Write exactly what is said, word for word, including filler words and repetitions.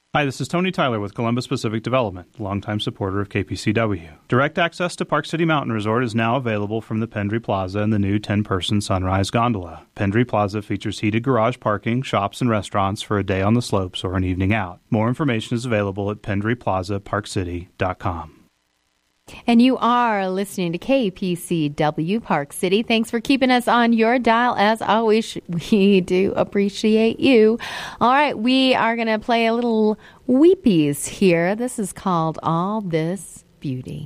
Hi, this is Tony Tyler with Columbus Pacific Development, longtime supporter of K P C W. Direct access to Park City Mountain Resort is now available from the Pendry Plaza and the new ten-person Sunrise Gondola. Pendry Plaza features heated garage parking, shops, and restaurants for a day on the slopes or an evening out. More information is available at pendry plaza park city dot com. And you are listening to K P C W Park City. Thanks for keeping us on your dial. As always, we do appreciate you. All right, we are going to play a little Weepies here. This is called All This Beauty.